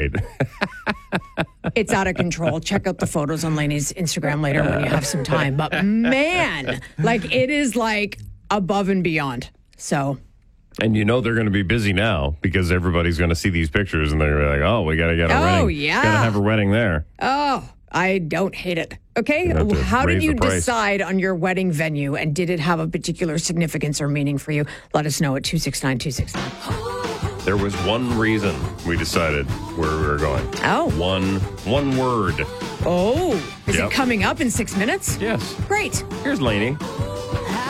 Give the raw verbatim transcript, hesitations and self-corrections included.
right. It's out of control. Check out the photos on Lainey's Instagram later when you have some time. But man, like it is like above and beyond. So. And you know they're going to be busy now because everybody's going to see these pictures and they're like, oh, we got to get a Oh, wedding. yeah. Got to have a wedding there. Oh, I don't hate it. Okay. You have to How did raise you the price. decide on your wedding venue and did it have a particular significance or meaning for you? Let us know at two six nine two six nine. There was one reason we decided where we were going. Oh. One, one word. Oh, is Yep. it coming up in six minutes? Yes. Great. Here's Lainey.